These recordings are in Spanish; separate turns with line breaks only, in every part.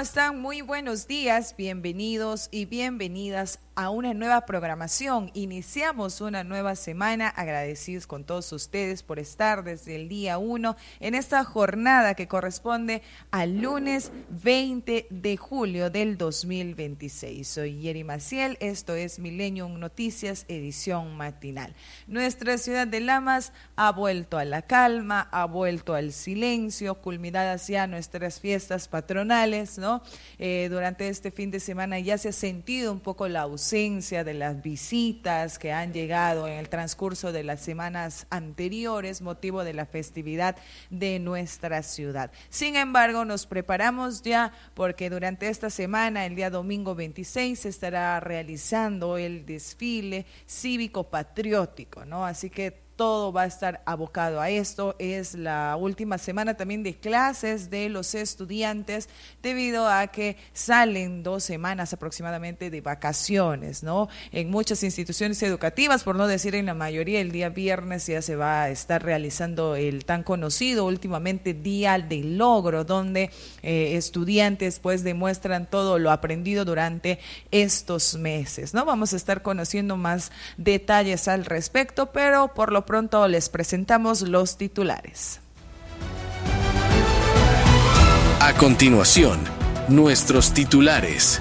están? Muy buenos días, bienvenidos y bienvenidas a una nueva programación. Iniciamos una nueva semana, agradecidos con todos ustedes por estar desde el día 1 en esta jornada que corresponde al lunes 20 de julio del 2026. Soy Yeri Maciel, esto es Millennium Noticias, edición matinal. Nuestra ciudad de Lamas ha vuelto a la calma, ha vuelto al silencio, culminadas ya nuestras fiestas patronales, ¿no? Durante este fin de semana ya se ha sentido un poco la ausencia de las visitas que han llegado en el transcurso de las semanas anteriores, motivo de la festividad de nuestra ciudad. Sin embargo, nos preparamos ya porque durante esta semana, el día domingo 26, se estará realizando el desfile cívico-patriótico, ¿no? Así que todo va a estar abocado a esto. Es la última semana también de clases de los estudiantes debido a que salen 2 semanas aproximadamente de vacaciones, ¿no? En muchas instituciones educativas, por no decir en la mayoría, el día viernes ya se va a estar realizando el tan conocido últimamente Día del Logro, donde estudiantes pues demuestran todo lo aprendido durante estos meses, ¿no? Vamos a estar conociendo más detalles al respecto, pero por lo pronto les presentamos los titulares.
A continuación, nuestros titulares.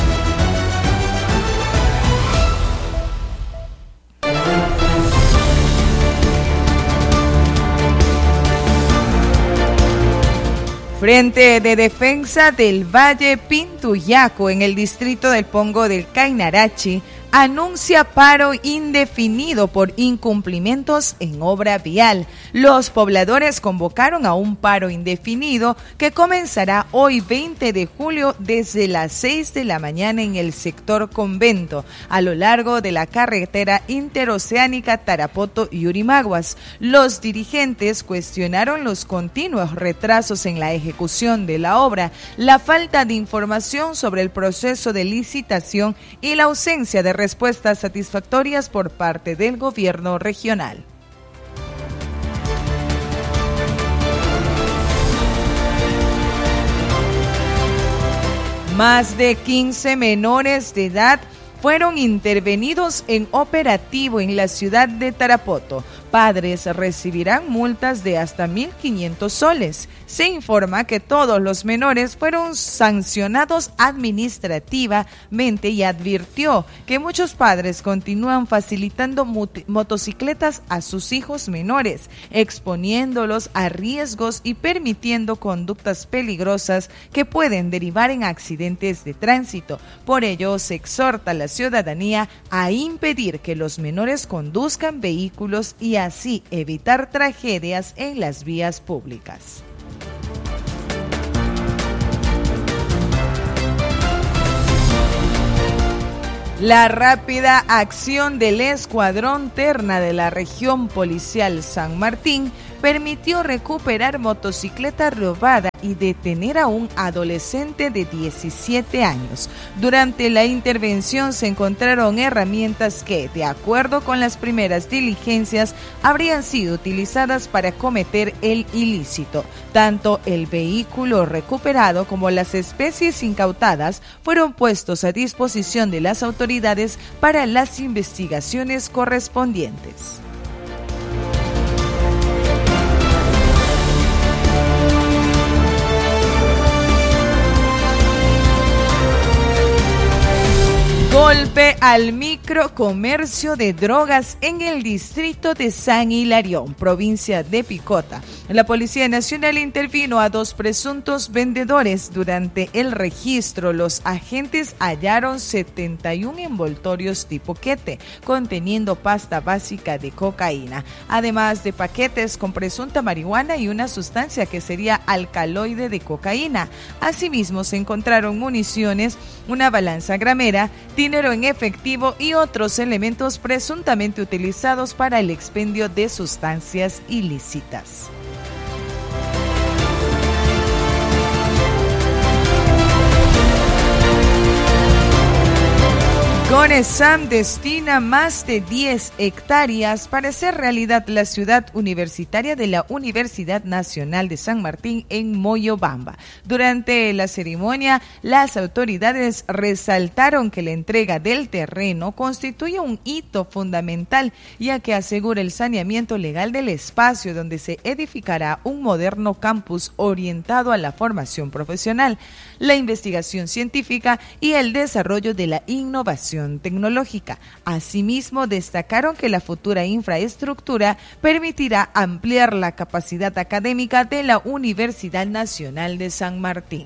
Frente de Defensa del Valle Pintuyaco en el distrito del Pongo del Cainarachi anuncia paro indefinido por incumplimientos en obra vial. Los pobladores convocaron a un paro indefinido que comenzará hoy 20 de julio desde las 6 de la mañana en el sector Convento, a lo largo de la carretera interoceánica Tarapoto-Yurimaguas. Los dirigentes cuestionaron los continuos retrasos en la ejecución de la obra, la falta de información sobre el proceso de licitación y la ausencia de respuestas satisfactorias por parte del gobierno regional. Más de 15 menores de edad fueron intervenidos en operativo en la ciudad de Tarapoto. Padres recibirán multas de hasta 1.500 soles. Se informa que todos los menores fueron sancionados administrativamente y advirtió que muchos padres continúan facilitando motocicletas a sus hijos menores, exponiéndolos a riesgos y permitiendo conductas peligrosas que pueden derivar en accidentes de tránsito. Por ello, se exhorta a la ciudadanía a impedir que los menores conduzcan vehículos y así evitar tragedias en las vías públicas. La rápida acción del Escuadrón Terna de la Región Policial San Martín permitió recuperar motocicleta robada y detener a un adolescente de 17 años. Durante la intervención se encontraron herramientas que, de acuerdo con las primeras diligencias, habrían sido utilizadas para cometer el ilícito. Tanto el vehículo recuperado como las especies incautadas fueron puestos a disposición de las autoridades para las investigaciones correspondientes. Golpe al microcomercio de drogas en el distrito de San Hilarión, provincia de Picota. La Policía Nacional intervino a 2 presuntos vendedores. Durante el registro, los agentes hallaron 71 envoltorios tipo quete, conteniendo pasta básica de cocaína, además de paquetes con presunta marihuana y una sustancia que sería alcaloide de cocaína. Asimismo, se encontraron municiones, una balanza gramera, dinero en efectivo y otros elementos presuntamente utilizados para el expendio de sustancias ilícitas. ONESAM destina más de 10 hectáreas para hacer realidad la ciudad universitaria de la Universidad Nacional de San Martín en Moyobamba. Durante la ceremonia, las autoridades resaltaron que la entrega del terreno constituye un hito fundamental, ya que asegura el saneamiento legal del espacio donde se edificará un moderno campus orientado a la formación profesional, la investigación científica y el desarrollo de la innovación tecnológica. Asimismo, destacaron que la futura infraestructura permitirá ampliar la capacidad académica de la Universidad Nacional de San Martín.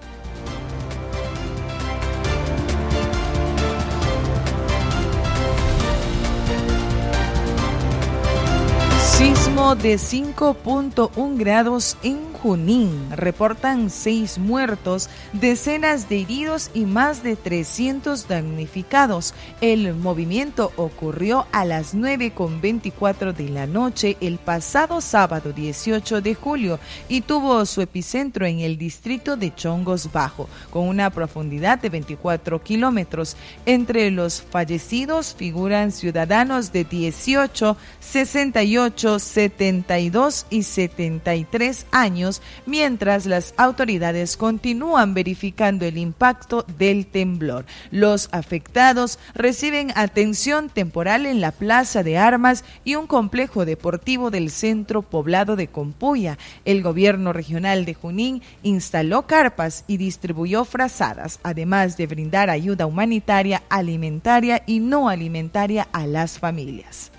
Sismo de 5.1 grados en Junín. Reportan 6 muertos, decenas de heridos y más de 300 damnificados. El movimiento ocurrió a las 9:24 de la noche el pasado sábado 18 de julio y tuvo su epicentro en el distrito de Chongos Bajo, con una profundidad de 24 kilómetros. Entre los fallecidos figuran ciudadanos de 18, 68, 72 y 73 años, mientras las autoridades continúan verificando el impacto del temblor. Los afectados reciben atención temporal en la Plaza de Armas y un complejo deportivo del centro poblado de Compuya. El gobierno regional de Junín instaló carpas y distribuyó frazadas, además de brindar ayuda humanitaria, alimentaria y no alimentaria a las familias.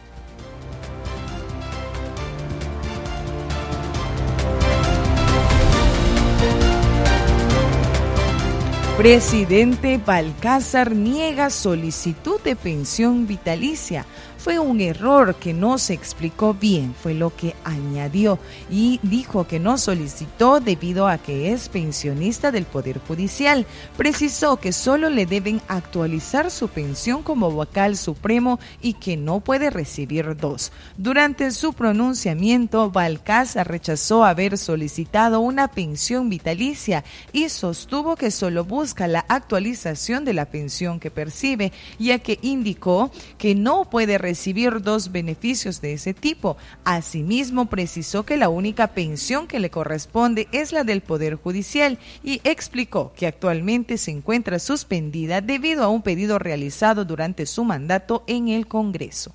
Presidente Balcázar niega solicitud de pensión vitalicia. Fue un error que no se explicó bien, fue lo que añadió, y dijo que no solicitó debido a que es pensionista del Poder Judicial. Precisó que solo le deben actualizar su pensión como vocal supremo y que no puede recibir dos. Durante su pronunciamiento, Balcázar rechazó haber solicitado una pensión vitalicia y sostuvo que solo busca la actualización de la pensión que percibe, ya que indicó que no puede recibir dos beneficios de ese tipo. Asimismo, precisó que la única pensión que le corresponde es la del Poder Judicial y explicó que actualmente se encuentra suspendida debido a un pedido realizado durante su mandato en el Congreso.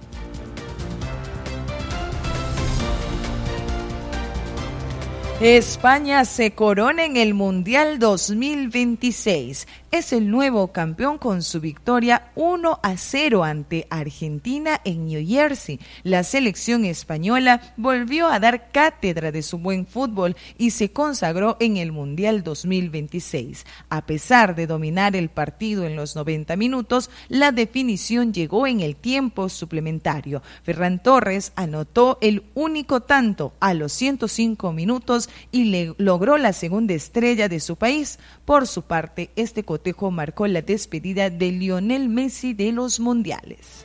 España se corona en el Mundial 2026. Es el nuevo campeón con su victoria 1-0 ante Argentina en New Jersey. La selección española volvió a dar cátedra de su buen fútbol y se consagró en el Mundial 2026. A pesar de dominar el partido en los 90 minutos, la definición llegó en el tiempo suplementario. Ferran Torres anotó el único tanto a los 105 minutos y logró la segunda estrella de su país. Por su parte, este cotejo marcó la despedida de Lionel Messi de los mundiales.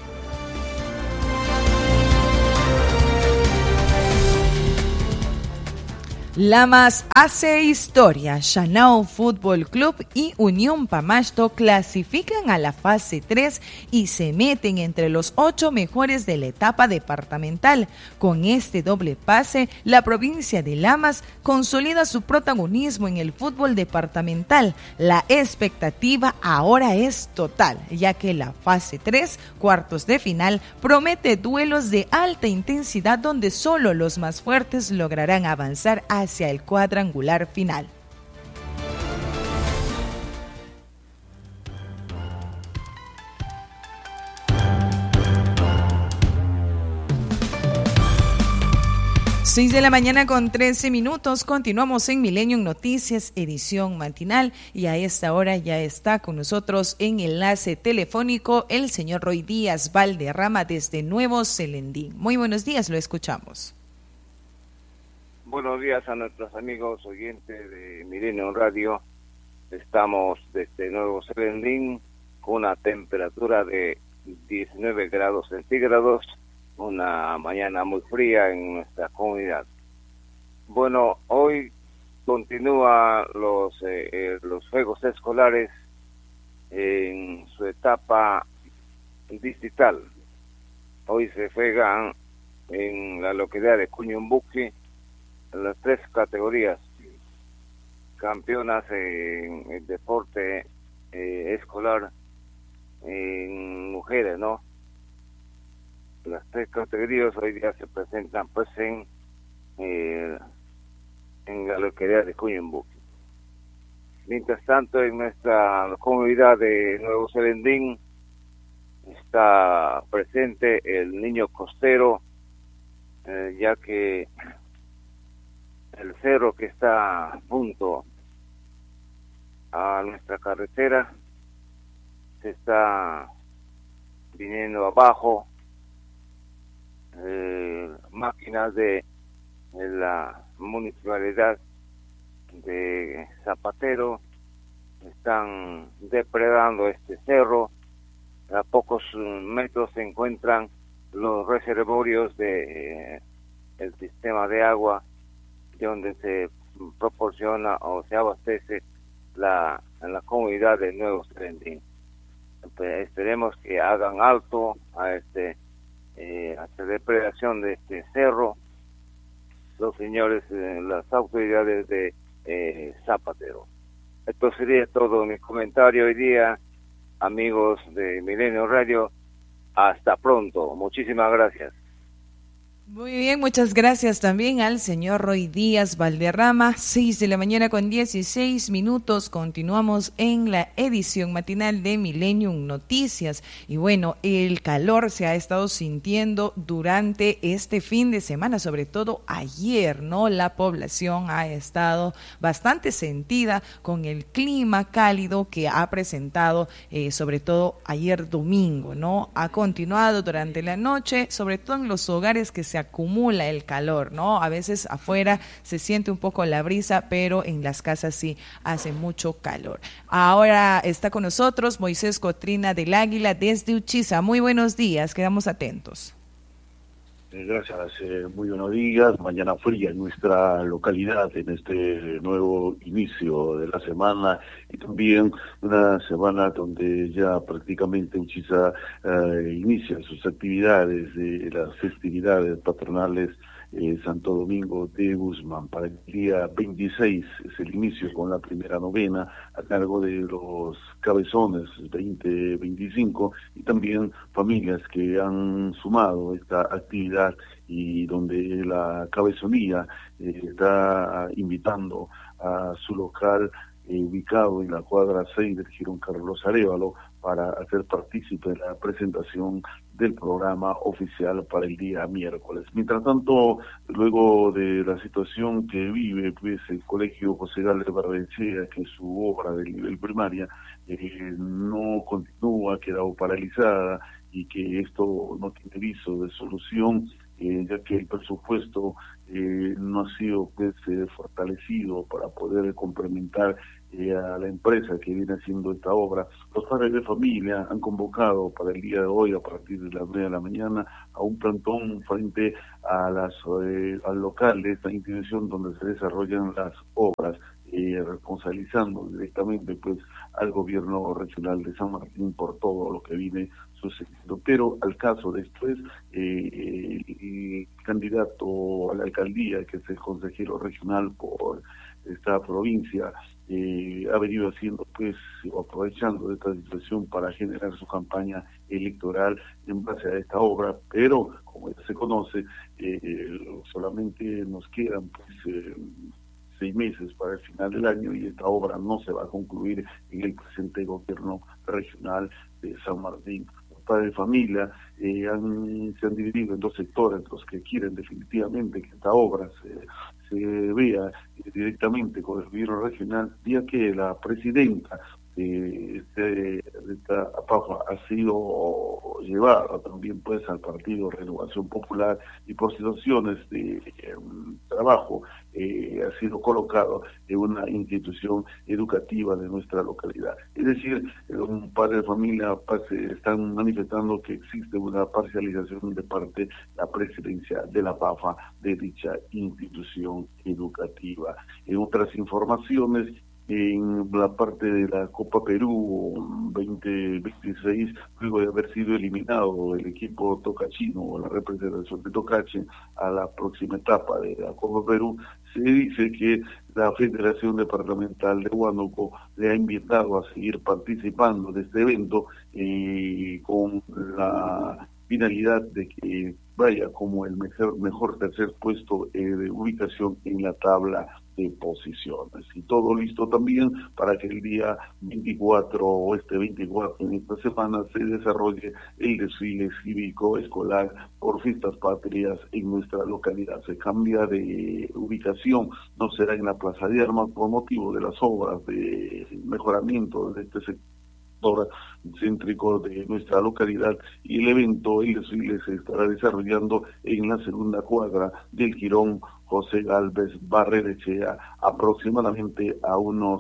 Lamas hace historia. Chanao Fútbol Club y Unión Pamasto clasifican a la fase 3 y se meten entre los 8 mejores de la etapa departamental. Con este doble pase, la provincia de Lamas consolida su protagonismo en el fútbol departamental. La expectativa ahora es total, ya que la fase 3, cuartos de final, promete duelos de alta intensidad donde solo los más fuertes lograrán avanzar hacia el cuadrangular final. Seis de la mañana con 13 minutos. Continuamos en Milenio Noticias, edición matinal, y a esta hora ya está con nosotros en enlace telefónico el señor Roy Díaz Valderrama desde Nuevo Celendín. Muy buenos días, lo escuchamos.
Buenos días a nuestros amigos oyentes de Milenio Radio. Estamos desde Nuevo Celendín con una temperatura de 19 grados centígrados, una mañana muy fría en nuestra comunidad. Bueno, hoy continúan los juegos escolares en su etapa distrital. Hoy se juegan en la localidad de Cuñumbuqui las 3 categorías: campeonas en el deporte escolar en mujeres, ¿no? Las 3 categorías hoy día se presentan pues en la localidad de Cuñumbuqui. Mientras tanto, en nuestra comunidad de Nuevo Selendín está presente el niño costero, ya que el cerro que está junto a nuestra carretera se está viniendo abajo. Máquinas de la municipalidad de Zapatero están depredando este cerro. A pocos metros se encuentran los reservorios de el sistema de agua donde se proporciona o se abastece en la comunidad de Nuevo Selendín. Pues esperemos que hagan alto a esta depredación de este cerro los señores, las autoridades de Zapatero. Esto sería todo mi comentario hoy día, amigos de Milenio Radio. Hasta pronto. Muchísimas gracias.
Muy bien, muchas gracias también al señor Roy Díaz Valderrama. 6:16 a.m. Continuamos en la edición matinal de Millennium Noticias. Y bueno, el calor se ha estado sintiendo durante este fin de semana, sobre todo ayer, ¿no? La población ha estado bastante sentida con el clima cálido que ha presentado, sobre todo ayer domingo, ¿no? Ha continuado durante la noche, sobre todo en los hogares que se acumula el calor, ¿no? A veces afuera se siente un poco la brisa, pero en las casas sí hace mucho calor. Ahora está con nosotros Moisés Cotrina del Águila desde Uchiza. Muy buenos días, quedamos atentos.
Gracias, muy buenos días. Mañana fría en nuestra localidad en este nuevo inicio de la semana y también una semana donde ya prácticamente Uchiza inicia sus actividades de las festividades patronales Santo Domingo de Guzmán. Para el día 26 es el inicio con la primera novena a cargo de los cabezones 20-25 y también familias que han sumado esta actividad y donde la cabezonía está invitando a su local ubicado en la cuadra 6 del Jirón Carlos Arévalo para hacer partícipe de la presentación del programa oficial para el día miércoles. Mientras tanto, luego de la situación que vive pues el Colegio José Gálvez Barrenechea, que su obra de nivel primaria no continúa, ha quedado paralizada y que esto no tiene viso de solución, ya que el presupuesto no ha sido pues fortalecido para poder complementar a la empresa que viene haciendo esta obra. Los padres de familia han convocado para el día de hoy, a partir de las 9 de la mañana, a un plantón frente a al local de esta institución donde se desarrollan las obras, responsabilizando directamente pues al gobierno regional de San Martín por todo lo que viene sucediendo. Pero al caso de esto es el candidato a la alcaldía, que es el consejero regional por esta provincia, ha venido haciendo pues aprovechando de esta situación para generar su campaña electoral en base a esta obra, pero como ya se conoce, solamente nos quedan pues 6 meses para el final del año y esta obra no se va a concluir en el presente gobierno regional de San Martín. Los padres de familia se han dividido en 2 sectores, los que quieren definitivamente que esta obra se vea directamente con el gobierno regional, ya que la presidenta de esta APAFA ha sido llevada también pues al partido Renovación Popular y por situaciones de trabajo ha sido colocado en una institución educativa de nuestra localidad. Es decir, un padre de familia están manifestando que existe una parcialización de parte de la presidencia de la APAFA de dicha institución educativa. En otras informaciones, en la parte de la Copa Perú 2026, luego de haber sido eliminado el equipo tocachino o la representación de Tocache a la próxima etapa de la Copa Perú. Se dice que la Federación Departamental de Huánuco le ha invitado a seguir participando de este evento con la finalidad de que vaya como el mejor tercer puesto de ubicación en la tabla de posiciones. Y todo listo también para que el día 24 o 24 en esta semana se desarrolle el desfile cívico escolar por fiestas patrias en nuestra localidad. Se cambia de ubicación, no será en la Plaza de Armas por motivo de las obras de mejoramiento de este sector céntrico de nuestra localidad, y el evento, el desfile, se estará desarrollando en la segunda cuadra del Jirón José Gálvez Barrenechea, aproximadamente a unas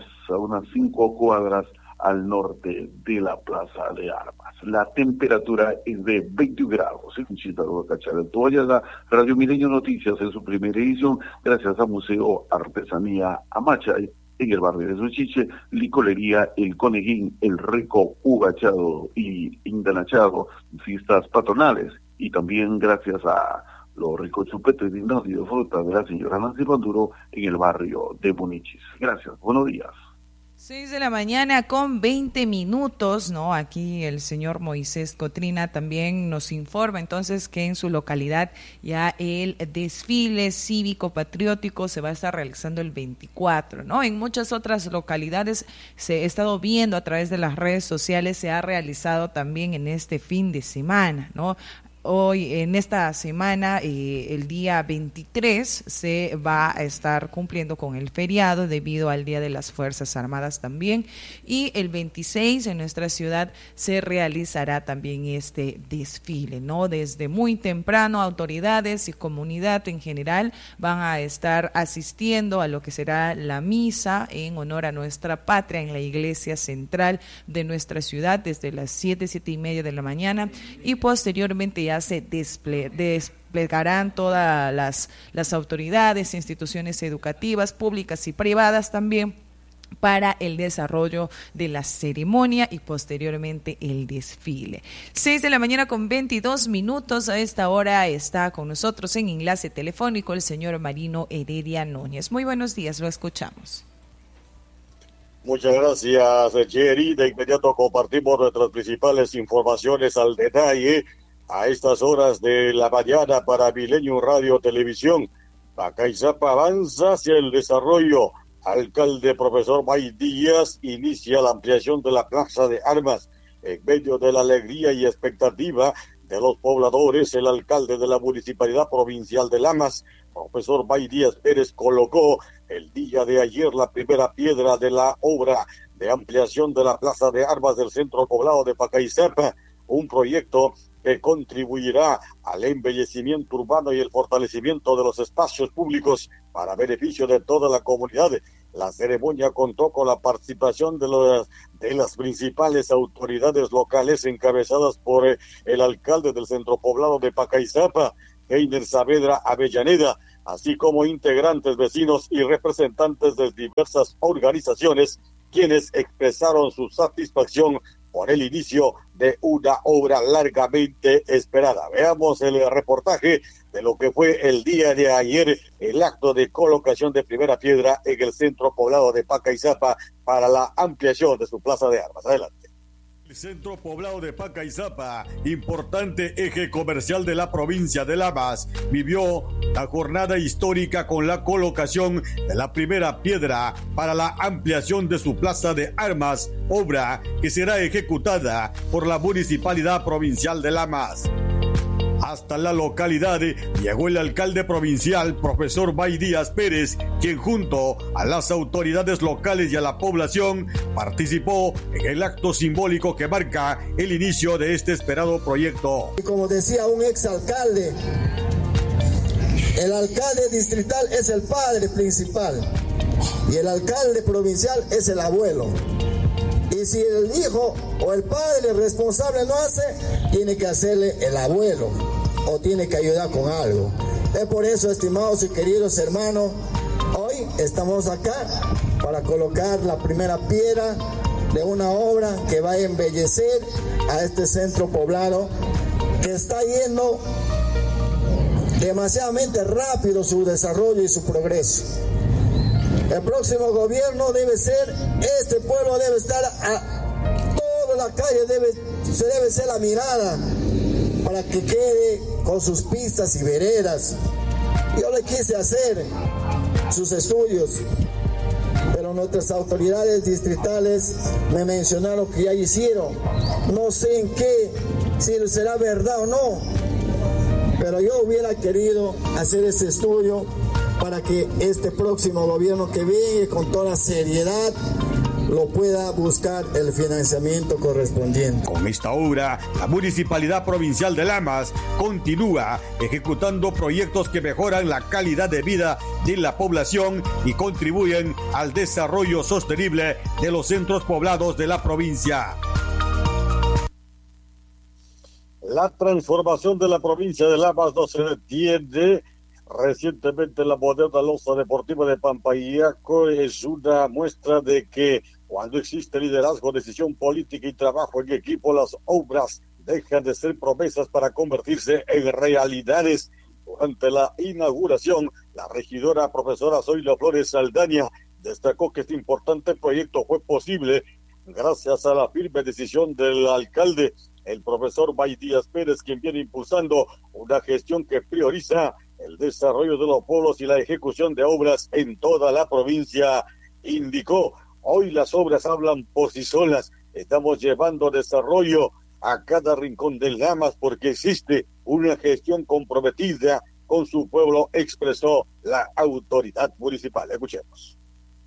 5 cuadras al norte de la Plaza de Armas. La temperatura es de 21 grados. En Toallada, Radio Milenio Noticias en su primera edición, gracias a Museo Artesanía Amachay, en el barrio de Suchiche, Licorería El Conejín, El Rico, Ugachado y Indanachado, fiestas patronales, y también gracias a los ricos chupetes de y de fruta de la señora Nancy Panduro en el barrio de Munichis. Gracias, buenos días.
6 de la mañana con 20 minutos, ¿no? Aquí el señor Moisés Cotrina también nos informa entonces que en su localidad ya el desfile cívico-patriótico se va a estar realizando el 24, ¿no? En muchas otras localidades se ha estado viendo a través de las redes sociales, se ha realizado también en este fin de semana, ¿no? Hoy, en esta semana, el día 23, se va a estar cumpliendo con el feriado debido al Día de las Fuerzas Armadas también. Y el 26 en nuestra ciudad se realizará también este desfile, ¿no? Desde muy temprano, autoridades y comunidad en general van a estar asistiendo a lo que será la misa en honor a nuestra patria en la iglesia central de nuestra ciudad desde las 7:30 de la mañana, y posteriormente ya se desplegarán todas las autoridades, instituciones educativas, públicas y privadas también, para el desarrollo de la ceremonia y posteriormente el desfile. 6 de la mañana con 22 minutos. A esta hora está con nosotros en enlace telefónico el señor Marino Heredia Núñez. Muy buenos días, lo escuchamos.
Muchas gracias, Jerry. De inmediato compartimos nuestras principales informaciones al detalle a estas horas de la mañana para Milenio Radio Televisión. Pacaizapa avanza hacia el desarrollo. Alcalde profesor May Díaz inicia la ampliación de la Plaza de Armas. En medio de la alegría y expectativa de los pobladores, el alcalde de la Municipalidad Provincial de Lamas, profesor May Díaz Pérez, colocó el día de ayer la primera piedra de la obra de ampliación de la Plaza de Armas del centro poblado de Pacaizapa, un proyecto que contribuirá al embellecimiento urbano y el fortalecimiento de los espacios públicos para beneficio de toda la comunidad. La ceremonia contó con la participación de las principales autoridades locales encabezadas por el alcalde del centro poblado de Pacaizapa, Heiner Saavedra Avellaneda, así como integrantes, vecinos y representantes de diversas organizaciones, quienes expresaron su satisfacción por el inicio de una obra largamente esperada. Veamos el reportaje de lo que fue el día de ayer, el acto de colocación de primera piedra en el centro poblado de Pacaizapa para la ampliación de su plaza de armas. Adelante.
El centro poblado de Pacaizapa, importante eje comercial de la provincia de Lamas, vivió la jornada histórica con la colocación de la primera piedra para la ampliación de su plaza de armas, obra que será ejecutada por la Municipalidad Provincial de Lamas. Hasta la localidad llegó el alcalde provincial, profesor May Díaz Pérez, quien junto a las autoridades locales y a la población participó en el acto simbólico que marca el inicio de este esperado proyecto.
Y como decía un exalcalde, el alcalde distrital es el padre principal y el alcalde provincial es el abuelo. Y si el hijo o el padre responsable no hace, tiene que hacerle el abuelo o tiene que ayudar con algo. Es por eso, estimados y queridos hermanos, hoy estamos acá para colocar la primera piedra de una obra que va a embellecer a este centro poblado que está yendo demasiadamente rápido su desarrollo y su progreso. El próximo gobierno debe ser, este pueblo debe estar a toda la calle, se debe ser la mirada para que quede con sus pistas y veredas. Yo le quise hacer sus estudios, pero nuestras autoridades distritales me mencionaron que ya hicieron. No sé en qué, si será verdad o no, pero yo hubiera querido hacer ese estudio para que este próximo gobierno que viene con toda seriedad lo pueda buscar el financiamiento correspondiente.
Con esta obra, la Municipalidad Provincial de Lamas continúa ejecutando proyectos que mejoran la calidad de vida de la población y contribuyen al desarrollo sostenible de los centros poblados de la provincia.
La transformación de la provincia de Lamas no se detiene. Recientemente la moderna loza deportiva de Pampayaco es una muestra de que cuando existe liderazgo, decisión política y trabajo en equipo, las obras dejan de ser promesas para convertirse en realidades. Durante la inauguración, la regidora profesora Zoila Flores Saldaña destacó que este importante proyecto fue posible gracias a la firme decisión del alcalde, el profesor May Díaz Pérez, quien viene impulsando una gestión que prioriza el desarrollo de los pueblos y la ejecución de obras en toda la provincia. Indicó, hoy las obras hablan por sí solas, estamos llevando desarrollo a cada rincón de Lamas porque existe una gestión comprometida con su pueblo, expresó la autoridad municipal. Escuchemos.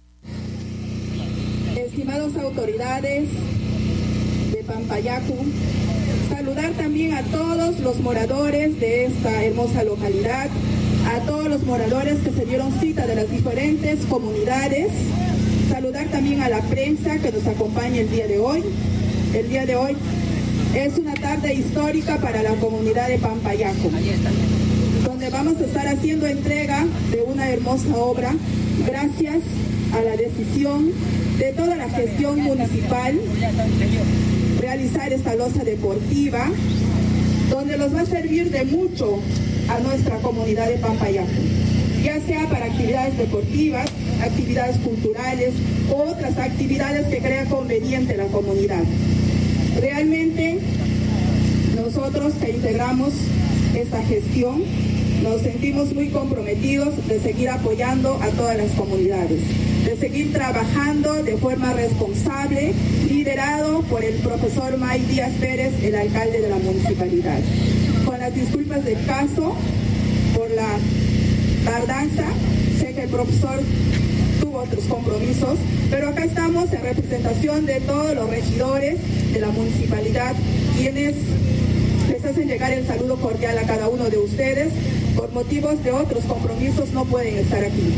Estimadas autoridades de Pampayaco, saludar también a todos los moradores de esta hermosa localidad, a todos los moradores que se dieron cita de las diferentes comunidades, saludar también a la prensa que nos acompaña el día de hoy. El día de hoy es una tarde histórica para la comunidad de Pampayaco, donde vamos a estar haciendo entrega de una hermosa obra gracias a la decisión de toda la gestión municipal, realizar esta loza deportiva, donde nos va a servir de mucho a nuestra comunidad de Pampayaco, ya sea para actividades deportivas, actividades culturales u otras actividades que crea conveniente la comunidad. Realmente nosotros que integramos esta gestión nos sentimos muy comprometidos de seguir apoyando a todas las comunidades, de seguir trabajando de forma responsable, liderado por el profesor May Díaz Pérez, el alcalde de la municipalidad. Con las disculpas del caso por la tardanza, sé que el profesor tuvo otros compromisos, pero acá estamos en representación de todos los regidores de la municipalidad, quienes les hacen llegar el saludo cordial a cada uno de ustedes. Por motivos de otros compromisos no pueden estar aquí.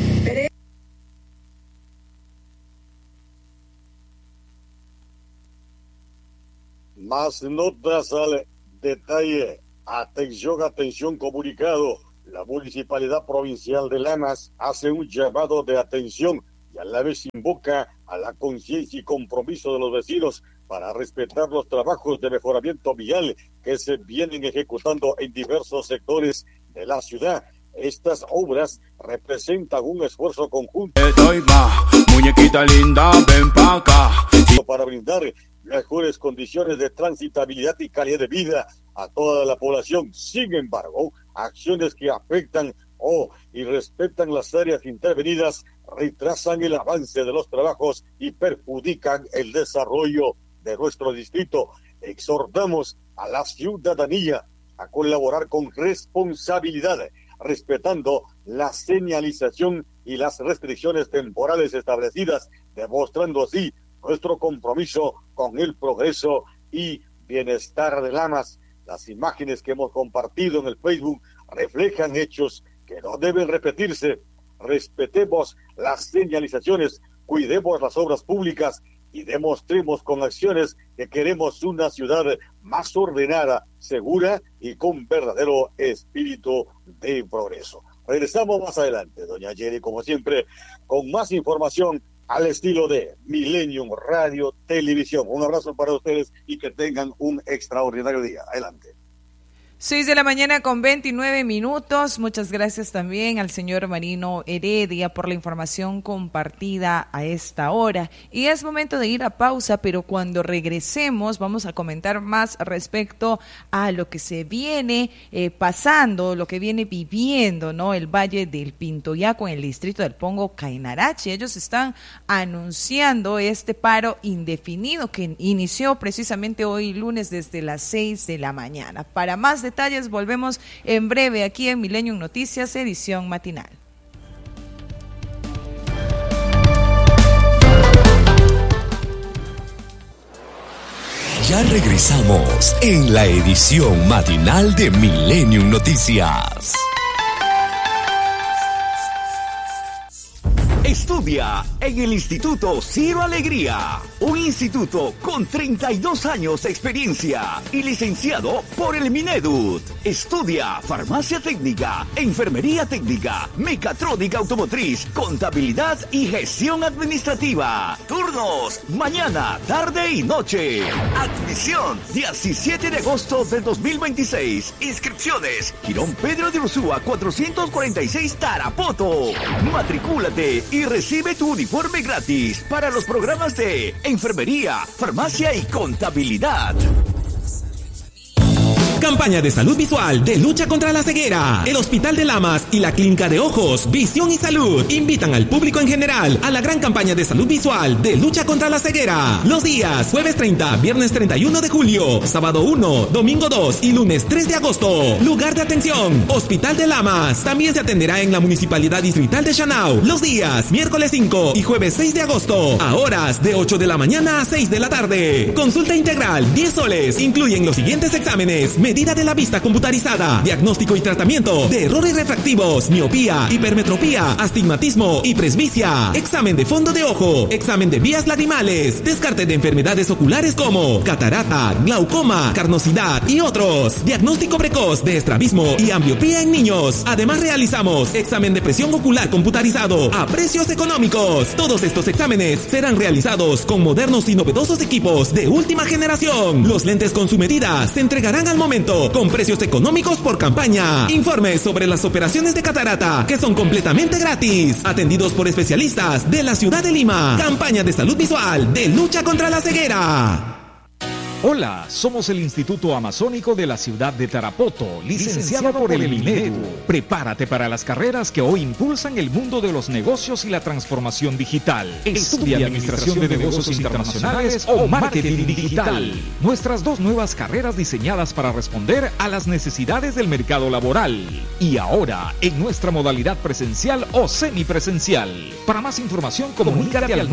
Más notas al detalle. Atención, comunicado. La Municipalidad Provincial de Lamas hace un llamado de atención y a la vez invoca a la conciencia y compromiso de los vecinos para respetar los trabajos de mejoramiento vial que se vienen ejecutando en diversos sectores de la ciudad. Estas obras representan un esfuerzo conjunto
muñequita linda, ven pa' acá,
para brindar mejores condiciones de transitabilidad y calidad de vida a toda la población. Sin embargo, acciones que afectan y respetan las áreas intervenidas retrasan el avance de los trabajos y perjudican el desarrollo de nuestro distrito. Exhortamos a la ciudadanía a colaborar con responsabilidad, respetando la señalización y las restricciones temporales establecidas, demostrando así nuestro compromiso con el progreso y bienestar de Lamas. Las imágenes que hemos compartido en el Facebook reflejan hechos que no deben repetirse. Respetemos las señalizaciones, cuidemos las obras públicas y demostremos con acciones que queremos una ciudad más ordenada, segura y con verdadero espíritu de progreso. Regresamos más adelante, doña Yeri, como siempre, con más información al estilo de Millennium Radio Televisión. Un abrazo para ustedes y que tengan un extraordinario día. Adelante.
6:29 a.m. Muchas gracias también al señor Marino Heredia por la información compartida a esta hora. Y es momento de ir a pausa, pero cuando regresemos vamos a comentar más respecto a lo que se viene pasando, lo que viene viviendo, ¿no? El Valle del Pintoyaco en el distrito del Pongo, Cainarachi. Ellos están anunciando este paro indefinido que inició precisamente hoy lunes desde las 6 de la mañana. Para más detalles volvemos en breve aquí en Millennium Noticias, edición matinal.
Ya regresamos en la edición matinal de Millennium Noticias. Estudia en el Instituto Ciro Alegría, un instituto con 32 años de experiencia y licenciado por el Minedut. Estudia farmacia técnica, enfermería técnica, mecatrónica automotriz, contabilidad y gestión administrativa. Turnos, mañana, tarde y noche. Admisión, 17 de agosto del 2026. Inscripciones, Girón Pedro de Ursúa 446 Tarapoto. Matricúlate y recibe tu uniforme gratis para los programas de enfermería, farmacia y contabilidad.
Campaña de salud visual de lucha contra la ceguera. El Hospital de Lamas y la Clínica de Ojos, Visión y Salud invitan al público en general a la gran campaña de salud visual de lucha contra la ceguera. Los días jueves 30, viernes 31 de julio, sábado 1, domingo 2 y lunes 3 de agosto. Lugar de atención, Hospital de Lamas. También se atenderá en la Municipalidad Distrital de Chanao los días miércoles 5 y jueves 6 de agosto a horas de 8 de la mañana a 6 de la tarde. Consulta integral 10 soles. Incluyen los siguientes exámenes: medida de la vista computarizada, diagnóstico y tratamiento de errores refractivos, miopía, hipermetropía, astigmatismo y presbicia, examen de fondo de ojo, examen de vías lagrimales, descarte de enfermedades oculares como catarata, glaucoma, carnosidad y otros, diagnóstico precoz de estrabismo y ambliopía en niños. Además realizamos examen de presión ocular computarizado a precios económicos. Todos estos exámenes serán realizados con modernos y novedosos equipos de última generación. Los lentes con su medida se entregarán al momento con precios económicos por campaña. Informes sobre las operaciones de catarata que son completamente gratis, atendidos por especialistas de la ciudad de Lima. Campaña de salud visual de lucha contra la ceguera.
Hola, somos el Instituto Amazónico de la ciudad de Tarapoto, licenciado por el Minedu. Prepárate para las carreras que hoy impulsan el mundo de los negocios y la transformación digital. Estudia Administración de Negocios Internacionales o Marketing Digital. Nuestras dos nuevas carreras diseñadas para responder a las necesidades del mercado laboral. Y ahora, en nuestra modalidad presencial o semipresencial. Para más información, comunícate al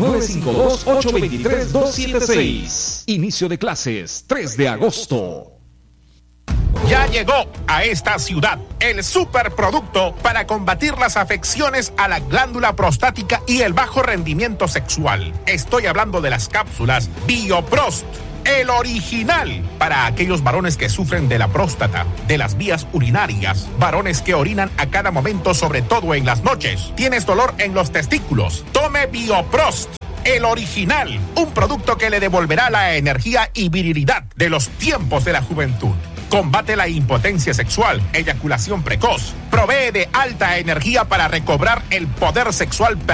952-823-276. Inicio de clases 3 de agosto.
Ya llegó a esta ciudad el superproducto para combatir las afecciones a la glándula prostática y el bajo rendimiento sexual. Estoy hablando de las cápsulas Bioprost, el original para aquellos varones que sufren de la próstata, de las vías urinarias, varones que orinan a cada momento, sobre todo en las noches. ¿Tienes dolor en los testículos? Tome Bioprost, el original, un producto que le devolverá la energía y virilidad de los tiempos de la juventud. Combate la impotencia sexual, eyaculación precoz, provee de alta energía para recobrar el poder sexual